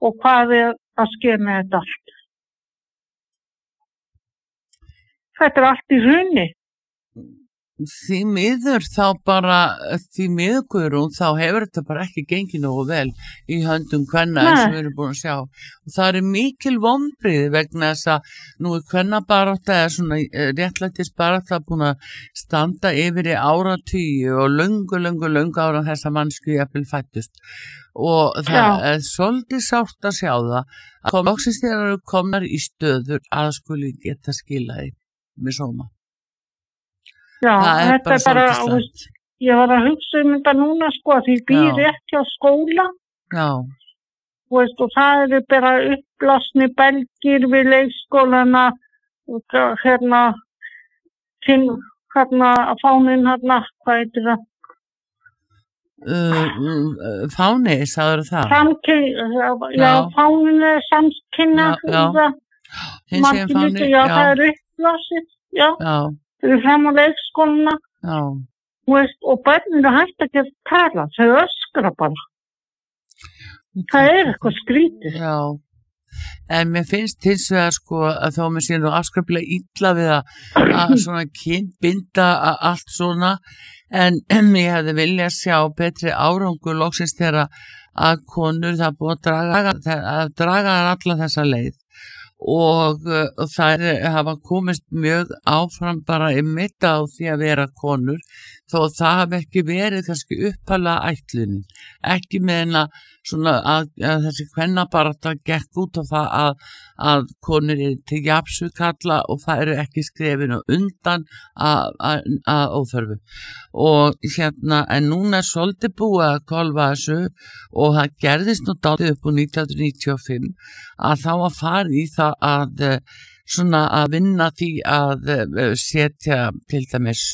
og hvað að ske með þetta allt. Þetta allt í hruni. Því miður þá bara, því miður Guðrún, þá hefur þetta bara ekki gengið nógu vel í höndum kvenna eins og við erum búin að sjá. Og það eru mikil vonbrigði vegna þess að nú kvennabarátta eða svona réttlætisbarátta búin að standa yfir í áratugi og löngu ára þess að mannsku jafnvel fættust. Og það er svolítið sárt að sjá það að loksins þegar eru komnar í stöður að skuli geta skilaði með sóma. Já, þetta bara, ég var að hugsa þetta núna sko, því býr rétt hjá skóla. Já. Og það eru bara uppblásni belgir við leikskólana, hérna fáninn hérna, hvað heitir það? Fáni, sagður það? Já, fáninn er samkynna. Hins vegar fáni, já. Það eru uppblásið, já. Þau eru fram á leikskóluna. Já. Og börnir hægt að geta tala, þau öskra bara. Það er eitthvað skrítið. Já, en mér finnst hins vegar sko að þó mér sé nú afskaplega illa við að svona kynbinda allt svona, en ég hefði viljað sjá betri árangur loksins þegar að konur það búið að draga alla þessa leið. Og þær hafa komist mjög áfram bara einmitt á því að vera konur þó það hafi ekki verið kannski upphaflega ætlunin, ekki með svona að þessi kvennabarátta gekk út á það að konur eru til jafns við karla og það eru ekki skrefin og undan að óþörfu og en núna er svolítið búið að kolfa þessu og það gerðist nú dálítið upp úr 1995 að þá að fara í það að svona að vinna því að setja til dæmis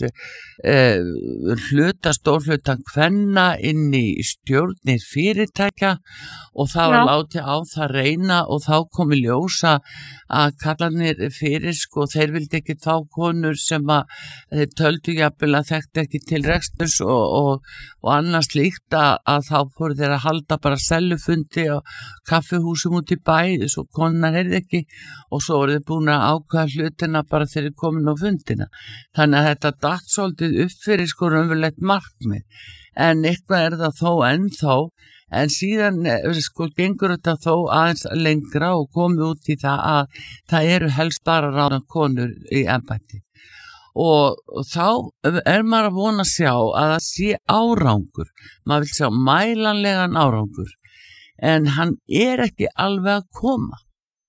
stórhlutan kvenna inn í stjórnir fyrirtækja og það var látið á það reyna og þá kom í ljósa að kallarnir fyrir sko þeir vildi ekki þá konur sem að þeir töldu jafnvel að þekkti ekki til reksturs og annars líkt að þá fóru þeir að halda bara sellufundi og kaffihúsum út í bæ svo konar heyrði ekki og svo voru þeir búin að ákveða hlutina bara þegar þeir komin á fundina þannig að þetta datt svolítið upp fyrir sko raunverulegt markmið en eitthvað er það þó ennþá en síðan sko gengur þetta þó aðeins lengra og komið út í það að það eru helst bara ráðan konur í embætti og þá er maður að vona að sjá að það sé árangur maður vil sjá mælanlegan árangur en hann er ekki alveg að koma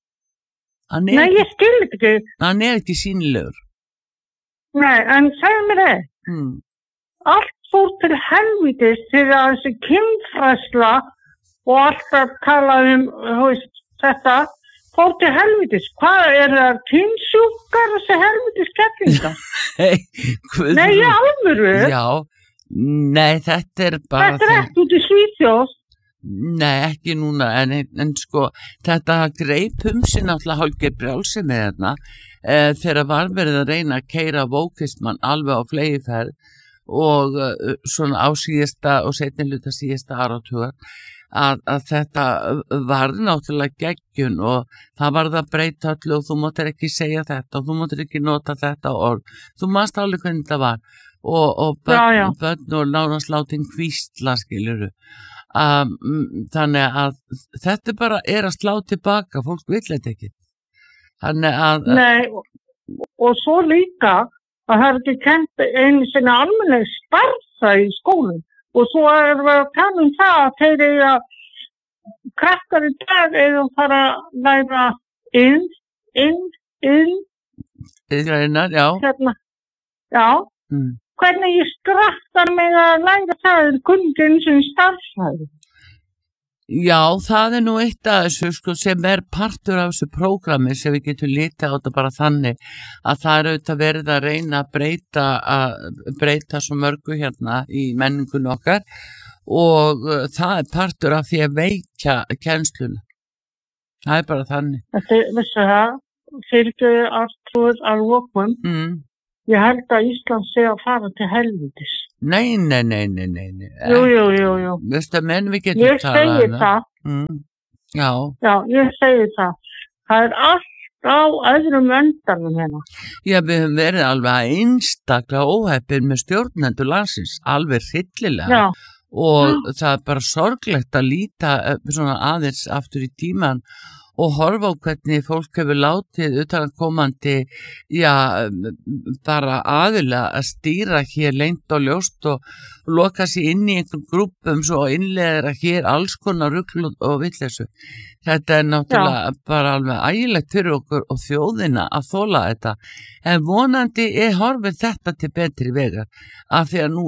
Nei, ég skil ekki hann er ekki sýnilegur Nei, en segðu mér það allt fór til helvítis þegar þessi kynfræðsla og alltaf tala þetta fór til helvítis. Hvað er það kynsjúkar þessi helvítis kettlinga? Nei, ég alvöru. Já, nei, þetta er bara... Þetta er ekki út í Svíþjóð. Nei, ekki núna, en sko, þetta greip sig náttúrulega hálfgeir brjálsi með þarna þegar var verið að reyna að keyra vókistmann alveg á flegiferð og svona á síðasta og seinni hluta síðasta áratugar að þetta var náttúrulega geggjun og það varð að breyta öllu og þú máttir ekki segja þetta og þú máttir ekki nota þetta orð þú manst alveg hvernig þetta var og börn og nánast látin hvísla skilurðu þannig að þetta bara er að slá tilbaka fólk vill þetta ekki þannig að Nei, og svo líka að það er ekki kennt einu sinni almennileg starfsæði í skólum og svo erum við að tala það að þeir eru að krakkar í dag eru að fara að læra Iðgreinar, já hérna, já hvernig ég skrattar mig að læra það kundin sem starfsæði Já, það er nú eitt af þessu sko, sem er partur af þessu prógrami sem við getum litið á þetta bara þannig að það er auðvitað verið að reyna að breyta svo mörgu hérna í menningunni okkar og það er partur af því að veikja kennsluna. Það er bara þannig. Þetta er vissu það, fyrir aftrúið að lokum. Ég held að Ísland sé að fara til helvítis. Nei. Jú. Veistu að menn við getum talað Ég segi það. Já, ég segi það. Það allt á öðrum endanum hérna. Já, við höfum verið alveg einstaklega óheppin með stjórnendur landsins, alveg hryllilega. Og það er bara sorglegt að líta svona aðeins aftur í tíman og horfa á hvernig fólk hefur látið utanaðkomandi, bara aðila að stýra hér leynt og ljóst og loka sig inn í einhverjum grúppum svo innleiðir að hér alls konar rugl og vitleysu. Þetta er náttúrulega bara alveg ægilegt fyrir okkur og þjóðina að þola þetta. En vonandi horfið þetta til betri vegar af því að nú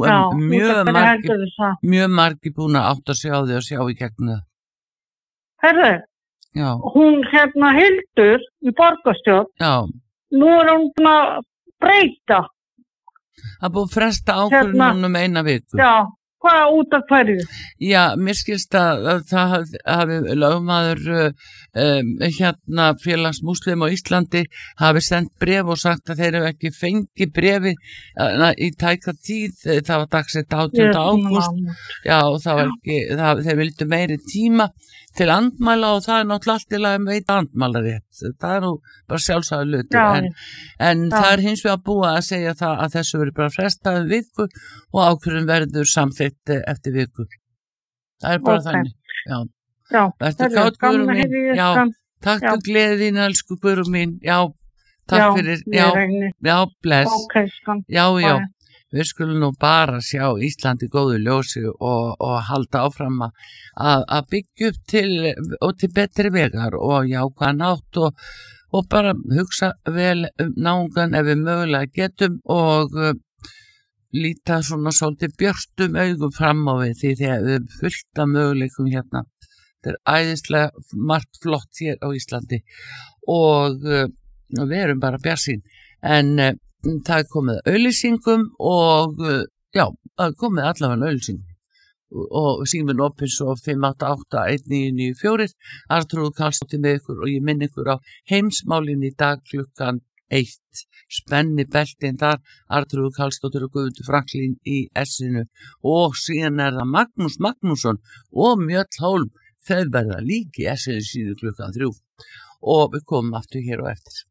mjög margir búin að átta sig á því að sjá í gegnum það. Herðu, hún Hildur í borgarstjórn, nú hún búin að breyta. Það búið að fresta ákvörðunum eina viku. Já, hvað út af hverju? Já, mér skilst að það hafi lögmaður félags múslim á Íslandi hafi sendt bréf og sagt að þeir eru ekki fengi bréfi í tæka tíð, það var dagsett 18. ágúst. Já, og það var ekki, þeir vildu meiri tíma til andmæla og það er náttúrulega allt í lagi að veita andmælarétt. Það er nú bara sjálfsagður hlutur. En það er hins vegar búið að segja það að þessu verður bara frestað viku og ákvörðun verður samþykkt eftir viku. Það er bara þannig. Já. Verður kátt, Guðrún mín. Já, takk fyrir gleðið þín, elsku Guðrún mín. Já, takk fyrir. Já, bless. Já. Við skulum nú bara sjá Íslandi góðu ljósi og halda áfram að byggja upp til betri vegar og jákvæðan hátt og bara hugsa vel náungan ef við mögulega getum og líta svona svolítið björtum augum fram á við því þegar við fullt af möguleikum hérna. Þetta er æðislega margt flott hér á Íslandi og við erum bara bjartsýn. En það er komið auglýsingum og það er komið allavega auglýsingum og síminn opinn svo 5881994 Arnþrúður Karlsdóttir með ykkur og ég minn ykkur á heimsmálin í dag klukkan 1 spenni beltin þar Arnþrúður Karlsdóttir og Guðmundur Franklín í S-inu og síðan það Magnús Magnússon og Mjöll Hólm þau verða líki í S-inu síðu klukkan 3 og við komum aftur hér og eftir.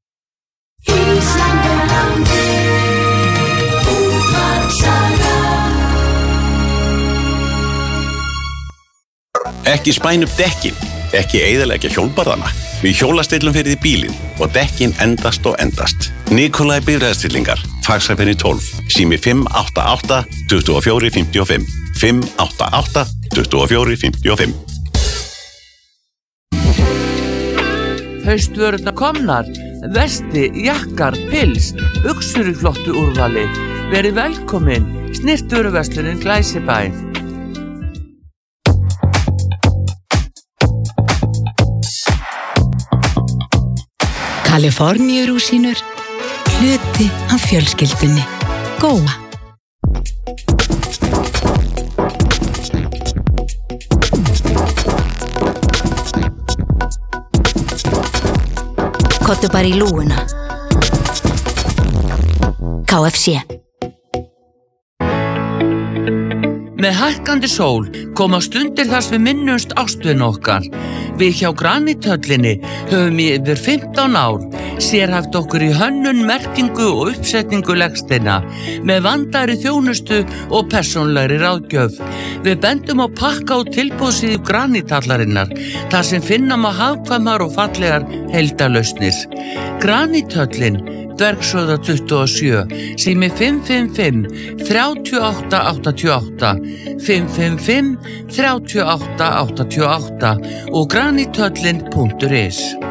Ekki spæna upp dekkin, ekki eyðileggja hjólbarðana. Við hjólastillum fyrir því bílinn og dekkin endast og endast. Nikolai bifreiðastillingar, Faxafenni 12, sími 588 24 55, 588 24 55. Haustvörurnar komnar, vesti, jakkar, pils, buxur í flottu úrvali. Verið velkomin, snirtvöruverslunin Glæsibæ. Kaliforníurúsínur, hluti af fjölskyldunni. Góa. Kottu bara í lúuna. KFC. Með hækkandi sól koma stundir þar sem við minnumst ástvin okkar. Við hjá Granithöllinni höfum í yfir 15 ár sérhæft okkur í hönnun, merkingu og uppsetningu legsteina með vandaðri þjónustu og persónlegri ráðgjöf. Við bendum á pakka og tilboðsíðu Granithallarinnar þar sem finna má hagkvæmar og fallegar heildarlausnir. Granithöllin Dvergsöða 27, sími 555 3888, 555 3888 og granithöllin.is.